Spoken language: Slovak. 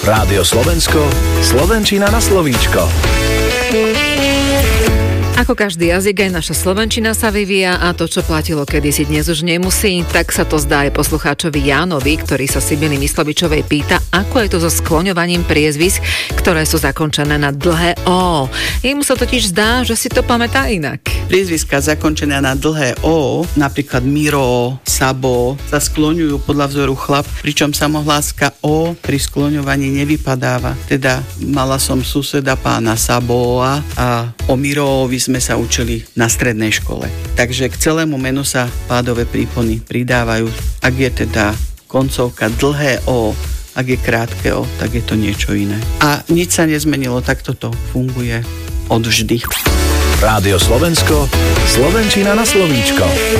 Rádio Slovensko, slovenčina na slovíčko. Ako každý jazyk, aj naša slovenčina sa vyvíja a to, čo platilo kedysi, dnes už nemusí. Tak sa to zdá aj poslucháčovi Jánovi, ktorý sa Sibily Myslovičovej pýta, ako je to so skloňovaním priezvisk, ktoré sú zakončené na dlhé O. Jemu sa totiž zdá, že si to pamätá inak. Priezviska zakončené na dlhé O, napríklad Miro, Sabo, sa skloňujú podľa vzoru chlap, pričom samohláska O pri skloňovaní nevypadáva. Teda mala som suseda pána Saboa a o Mirovi sme sa učili na strednej škole. Takže k celému menu sa pádové prípony pridávajú. Ak je teda koncovka dlhé O, ak je krátke O, tak je to niečo iné. A nič sa nezmenilo, tak toto funguje odvždy. Rádio Slovensko, slovenčina na slovíčko.